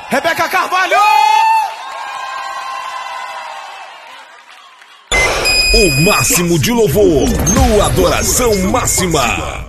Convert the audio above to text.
Rebeca Carvalho! O máximo de louvor no Adoração Máxima.